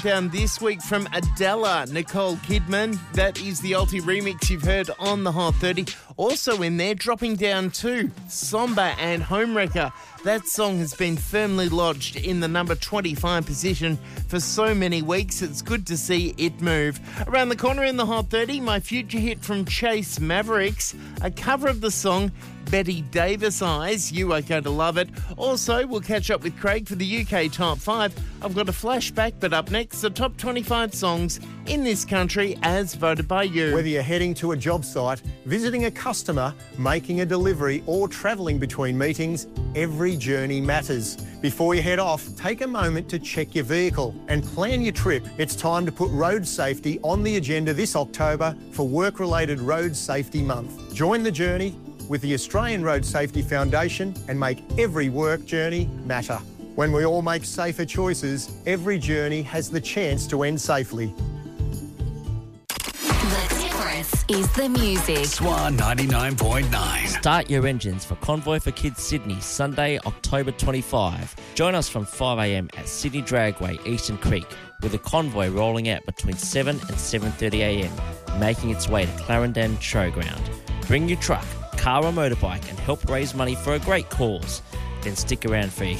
Down this week from Adela, Nicole Kidman. That is the Alti remix you've heard on the Hot 30. Also in there, dropping down too, Somba and Homewrecker. That song has been firmly lodged in the number 25 position for so many weeks. It's good to see it move. Around the corner in the Hot 30, my future hit from Chase Mavericks, a cover of the song Betty Davis Eyes. You are going to love it. Also, we'll catch up with Craig for the UK Top 5. I've got a flashback, but up next, the top 25 songs in this country as voted by you. Whether you're heading to a job site, visiting a customer, making a delivery or travelling between meetings, every journey matters. Before you head off, take a moment to check your vehicle and plan your trip. It's time to put road safety on the agenda this October for Work-Related Road Safety Month. Join the journey with the Australian Road Safety Foundation and make every work journey matter. When we all make safer choices, every journey has the chance to end safely. The difference is the music. Swan 99.9. Start your engines for Convoy for Kids Sydney, Sunday, October 25. Join us from 5am at Sydney Dragway, Eastern Creek, with a convoy rolling out between 7 and 7:30am, making its way to Clarendon Showground. Bring your truck, car or motorbike and help raise money for a great cause. Then stick around for a